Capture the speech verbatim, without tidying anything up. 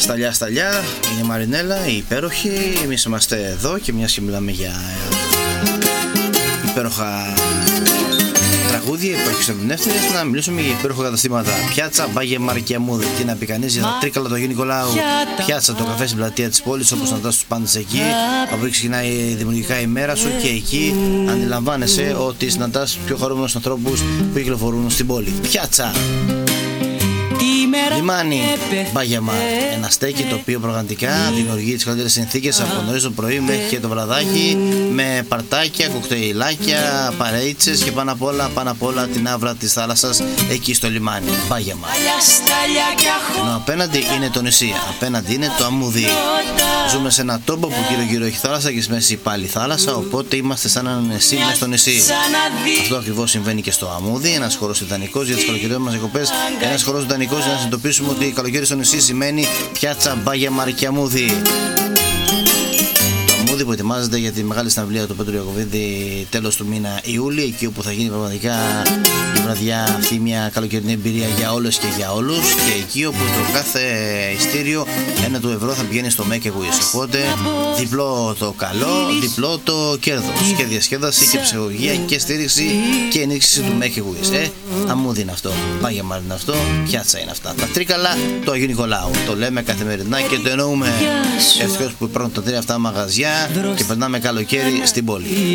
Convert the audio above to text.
Σταλιά σταλιά, είναι η Μαρινέλα, η υπέροχη. Εμείς είμαστε εδώ και μιας και μιλάμε για υπέροχα τραγούδια, υπέροχες ερμηνεύτριες, να μιλήσουμε για υπέροχα καταστήματα. Πιάτσα Μπάγε Μαρκιαμούδη. Τι να πει κανείς για τα Τρίκαλα του Αγίου Νικολάου. Πιάτσα, το καφέ στην πλατεία της πόλης, όπως να δώσεις τους πάντες εκεί. Από εκεί ξεκινάει δημιουργικά η μέρα σου και εκεί αντιλαμβάνεσαι ότι συναντάς πιο χαρούμενους ανθρώπους που κυκλοφορούν στην πόλη. Πιάτσα. Λιμάνι Μπάγεμα, ένα στέκι το οποίο πραγματικά δημιουργεί τις καλύτερες συνθήκες από νωρίς το πρωί μέχρι και το βραδάκι, με παρτάκια, κοκτέιλάκια, παρέιτσες και πάνω απ' όλα, πάνω απ' όλα την άβρα της θάλασσας εκεί στο λιμάνι Μπάγεμα. Ενώ απέναντι είναι το νησί, απέναντι είναι το Αμμούδι. Ζούμε σε ένα τόπο που γύρω γύρω έχει θάλασσα και στη μέση πάλι θάλασσα, οπότε είμαστε σαν ένα νησί μέσα στο νησί. Αυτό ακριβώς συμβαίνει και στο Αμμούδι, ένας χώρος ιδανικός για τις καλοκαιριές μας διακοπές, ένας χώρος ιδανικός για να συνειδητοποιήσουμε ότι καλοκαίρι στο νησί σημαίνει Πιάτσα Μπάγε Μαρκιαμούδη. Το Αμμούδι που ετοιμάζεται για τη μεγάλη συναυλία του Πέτρου Ιακωβίδη τέλος του μήνα Ιούλη, εκεί όπου θα γίνει πραγματικά η βραδιά αυτή μια καλοκαιρινή εμπειρία για όλες και για όλους, και εκεί όπου το κάθε ειστήριο ένα του ευρώ θα πηγαίνει στο Make a Wish. Οπότε διπλό το καλό, διπλό το κέρδος και διασκέδαση και ψυχολογία και στήριξη και ενίσχυση του Make a Wish. Ε, Αμμούδι είναι αυτό, Μπάγεμα είναι αυτό, Πιάτσα είναι αυτά. Τα Τρίκαλα του Αγίου Νικολάου. Το λέμε καθημερινά και το εννοούμε. Ευτυχώς που υπάρχουν τα τρία αυτά μαγαζιά και περνάμε καλοκαίρι στην πόλη.